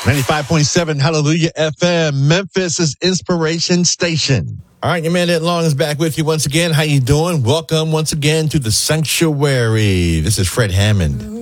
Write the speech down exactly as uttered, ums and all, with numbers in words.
ninety-five point seven Hallelujah F M, Memphis' inspiration station. All right, your man Ed Long is back with you once again. How you doing? Welcome once again to the Sanctuary. This is Fred Hammond.